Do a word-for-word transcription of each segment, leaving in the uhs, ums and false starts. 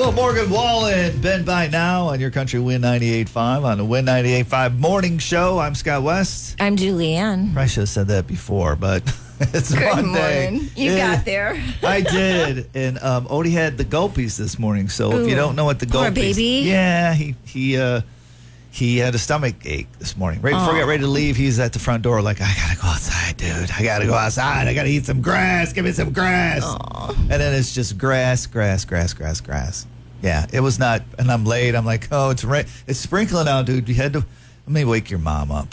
Well, Morgan Wallen, Ben by now on your country Win ninety-eight point five on the Win ninety-eight point five morning show. I'm Scott West. I'm Julianne. I should have said that before, but it's Good Monday. morning. You Yeah, got there. I did, and um, Odie had the gulpies this morning. So if you Ooh, don't know what the poor gulpies, baby. yeah, he he uh, he had a stomach ache this morning. Right before I got Aw. ready to leave, he's at the front door like, I gotta go outside, dude. I gotta go outside. I gotta eat some grass. Give me some grass. Aw. And then it's just grass, grass, grass, grass, grass. Yeah, it was not. And I'm late. I'm like, oh, it's rain. It's sprinkling out, dude. You had to. Let me wake your mom up.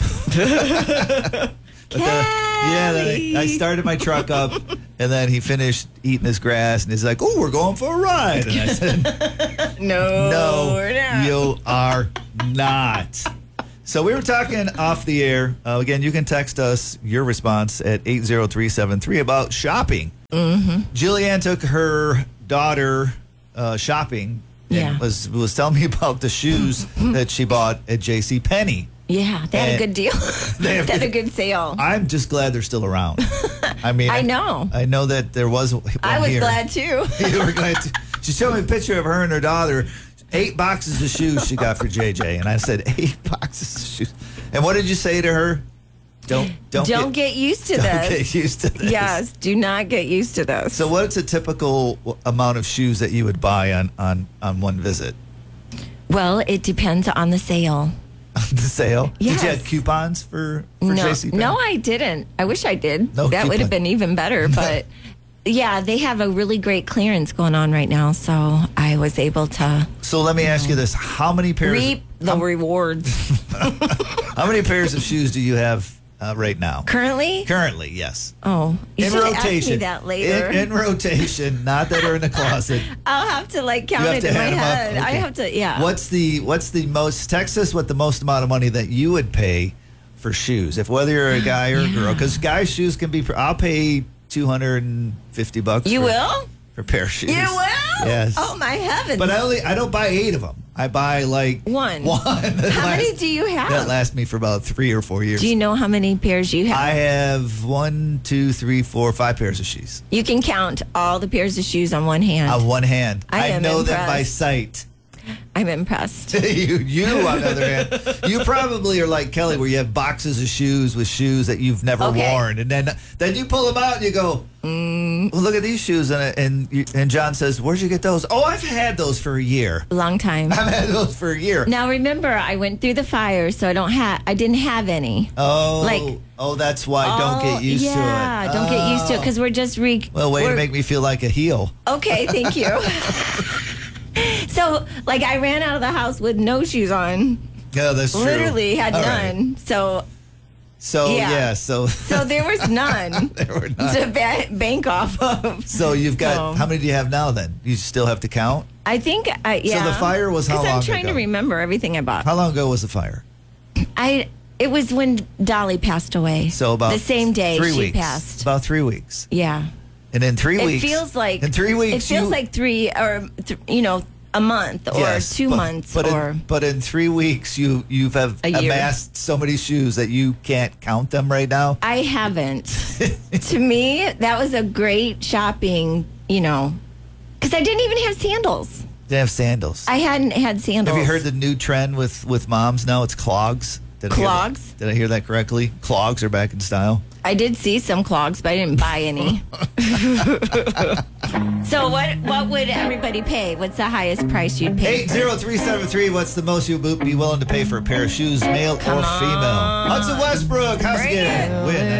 But then- yeah, then I, I started my truck up, and then he finished eating his grass, and he's like, "Oh, we're going for a ride." And I said, No, "No, we're not. you are not." So we were talking off the air. Uh, again, you can text us your response at eight zero three seven three about shopping. Mm-hmm. Julianne took her daughter uh, shopping and Yeah. was was telling me about the shoes that she bought at JCPenney. Yeah, they had And- a good deal. They They have had a good- good sale. I'm just glad they're still around. I mean, I know. I know that there was one I was here. glad too. You were glad too. She showed me a picture of her and her daughter, eight boxes of shoes she got for J J, and I said eight boxes of shoes. And what did you say to her? Don't don't, Don't get, get used to don't this. get used to this. Yes, do not get used to this. So what's a typical amount of shoes that you would buy on on on one visit? Well, it depends on the sale. The sale? Did you Yes. have coupons for, for No, JCPenney? no, I didn't. I wish I did. No that would coupon. have been even better. But yeah, they have a really great clearance going on right now. So I was able to So let me ask you this: How many pairs? reap the rewards. How many pairs of shoes do you have uh, right now? Currently? Currently, yes. Oh, you In should ask rotation. me that later. In, in rotation, not that are in the closet. I'll have to like count have it to in my add 'em up? head. I Okay. have to, yeah. What's the what's the most? Text us what the most amount of money that you would pay for shoes, if whether you're a guy or a girl, because guys' shoes can be. I'll pay two hundred and fifty bucks. You for, will? for a pair of shoes. You will? Yes. Oh my heavens! But I only I don't buy eight of them. I buy like One. One. that How many lasts- do you have? That lasts me for about three or four years. Do you know how many pairs you have? I have one, two, three, four, five pairs of shoes. You can count all the pairs of shoes on one hand. On one hand. I am know them by impressed. sight. I'm impressed. you, you, on the other hand, you probably are like Kelly, where you have boxes of shoes with shoes that you've never Okay. worn, and then then you pull them out and you go, mm. "Well, look at these shoes," and and you, and John says, "Where'd you get those?" "Oh, I've had those for a year. Long time. I've had those for a year." Now remember, I went through the fire, so I don't have. I didn't have any. Oh, Like- oh, that's why. Don't Oh, get used yeah, to it. Yeah, don't get used to it Oh. because we're just re. Well, way to we're- make me feel like a heel. Okay, thank you. So, like, I ran out of the house with no shoes on. Yeah, that's true. Literally had All right. none. So, So yeah, Yeah. so so there was none there were none. to ba- bank off of. So you've got So- how many do you have now? Then you still have to count. I think, I yeah. the fire was how 'Cause long I'm trying ago? to remember everything I bought. How long ago was the fire? I. It was when Dolly passed away. So about the same day three she weeks. passed. About three weeks. Yeah. And in three It weeks, feels like in three weeks, It feels you, like three or th- you know a month or yes, two but, months but or in, but in three weeks, you you've have A year. amassed so many shoes that you can't count them right now. I haven't. To me, that was a great shopping. You know, because I didn't even have sandals. They have sandals. I hadn't had sandals. Have you heard the new trend with with moms now? It's clogs. Did I hear that- Clogs? Did I hear that correctly? Clogs are back in style. I did see some clogs, but I didn't buy any. So what? What would everybody pay? What's the highest price you'd pay? Eight zero three seven three. What's the most you'd be willing to pay for a pair of shoes, male Come or female? on. Hudson Westbrook, how's it Bring getting? it. Win.